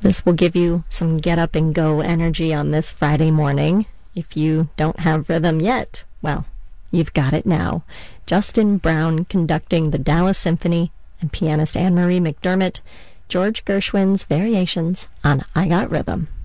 This will give you some get up and go energy on this Friday morning. If you don't have rhythm yet, well, you've got it now. Justin Brown conducting the Dallas Symphony and pianist Anne-Marie McDermott, George Gershwin's Variations on I Got Rhythm.